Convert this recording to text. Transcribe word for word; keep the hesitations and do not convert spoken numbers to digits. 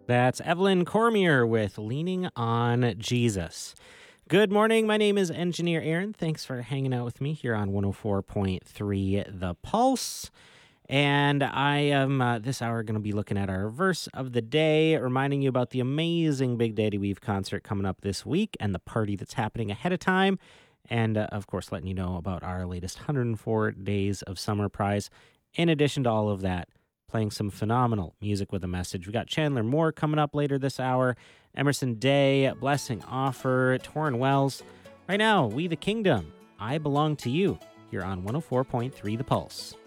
That's Evelyn Cormier with Leaning on Jesus. Good morning. My name is Engineer Aaron. Thanks for hanging out with me here on one oh four point three The Pulse. And I am uh, this hour going to be looking at our verse of the day, reminding you about the amazing Big Daddy Weave concert coming up this week and the party that's happening ahead of time. And uh, of course, letting you know about our latest one hundred four Days of Summer prize. In addition to all of that, playing some phenomenal music with a message. We got Chandler Moore coming up later this hour, Emerson Day, Blessing Offer, Torrin Wells. Right now, We the Kingdom, I Belong to You, here on one oh four point three The Pulse.